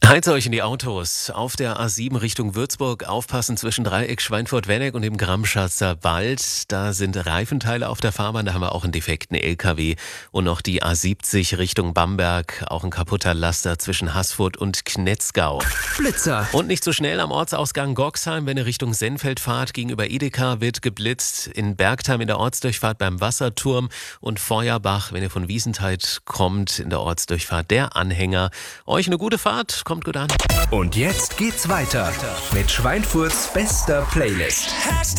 Heizt euch in die Autos. Auf der A7 Richtung Würzburg aufpassen zwischen Dreieck Schweinfurt-Wenneck und dem Gramschatzer Wald. Da sind Reifenteile auf der Fahrbahn, da haben wir auch einen defekten LKW. Und noch die A70 Richtung Bamberg, auch ein kaputter Laster zwischen Haßfurt und Knetzgau. Blitzer. Und nicht so schnell am Ortsausgang Goxheim, wenn ihr Richtung Sennfeld fahrt. Gegenüber Edeka wird geblitzt. In Bergheim in der Ortsdurchfahrt beim Wasserturm. Und Feuerbach, wenn ihr von Wiesentheit kommt, in der Ortsdurchfahrt der Anhänger. Euch eine gute Fahrt, kommt gut an. Und jetzt geht's weiter mit Schweinfurts bester Playlist.